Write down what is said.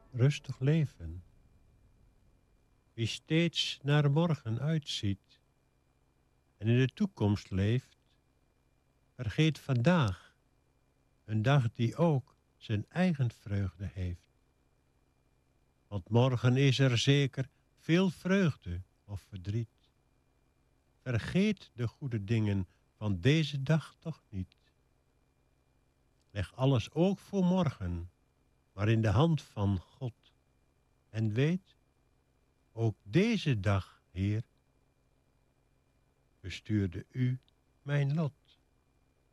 rustig leven. Wie steeds naar morgen uitziet en in de toekomst leeft, vergeet vandaag, een dag die ook zijn eigen vreugde heeft. Want morgen is er zeker veel vreugde of verdriet. Vergeet de goede dingen van deze dag toch niet. Leg alles ook voor morgen, maar in de hand van God. En weet, ook deze dag, Heer, bestuurde u mijn lot.